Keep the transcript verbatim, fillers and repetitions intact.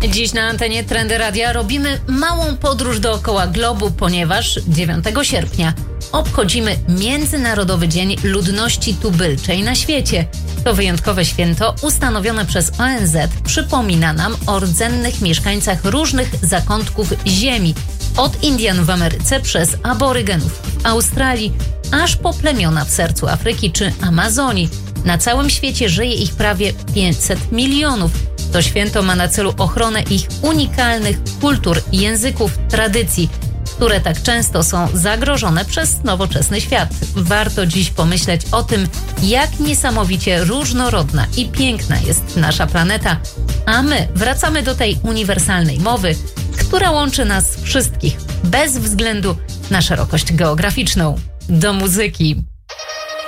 Dziś na antenie Trendy Radia robimy małą podróż dookoła globu, ponieważ dziewiątego sierpnia obchodzimy Międzynarodowy Dzień Ludności Tubylczej na świecie. To wyjątkowe święto ustanowione przez O N Z przypomina nam o rdzennych mieszkańcach różnych zakątków ziemi, od Indian w Ameryce przez aborygenów w Australii, aż po plemiona w sercu Afryki czy Amazonii. Na całym świecie żyje ich prawie pięćset milionów. To święto ma na celu ochronę ich unikalnych kultur, języków, tradycji, które tak często są zagrożone przez nowoczesny świat. Warto dziś pomyśleć o tym, jak niesamowicie różnorodna i piękna jest nasza planeta, a my wracamy do tej uniwersalnej mowy, która łączy nas wszystkich, bez względu na szerokość geograficzną. Do muzyki.